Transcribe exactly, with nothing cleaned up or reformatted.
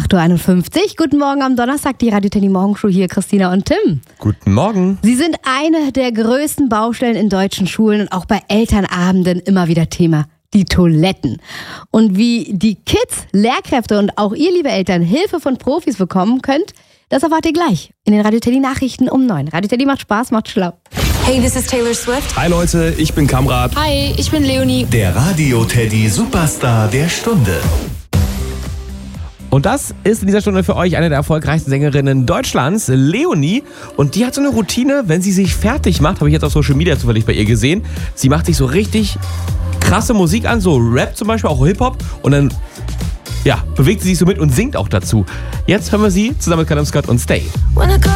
acht Uhr einundfünfzig. Guten Morgen am Donnerstag, die Radio Teddy Morgenshow hier, Christina und Tim. Guten Morgen. Sie sind eine der größten Baustellen in deutschen Schulen und auch bei Elternabenden immer wieder Thema. Die Toiletten. Und wie die Kids, Lehrkräfte und auch ihr, liebe Eltern, Hilfe von Profis bekommen könnt, das erfahrt ihr gleich in den Radio Teddy Nachrichten um neun. Radio Teddy macht Spaß, macht schlau. Hey, this is Taylor Swift. Hi Leute, ich bin Kamrat. Hi, ich bin Leonie. Der Radio Teddy Superstar der Stunde. Und das ist in dieser Stunde für euch eine der erfolgreichsten Sängerinnen Deutschlands, Leonie. Und die hat so eine Routine, wenn sie sich fertig macht, habe ich jetzt auf Social Media zufällig bei ihr gesehen. Sie macht sich so richtig krasse Musik an, so Rap zum Beispiel, auch Hip-Hop. Und dann ja, bewegt sie sich so mit und singt auch dazu. Jetzt hören wir sie zusammen mit Callum Scott und Stay.